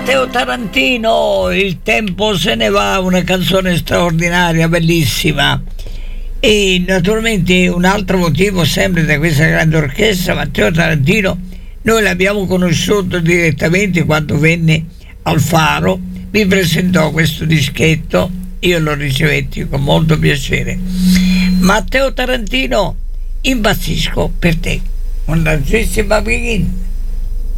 Matteo Tarantino, Il tempo se ne va, una canzone straordinaria, bellissima. E naturalmente un altro motivo sempre da questa grande orchestra, Matteo Tarantino, noi l'abbiamo conosciuto direttamente quando venne al Faro, mi presentò questo dischetto, io lo ricevetti con molto piacere. Matteo Tarantino, impazzisco per te, un grandissimo Begin.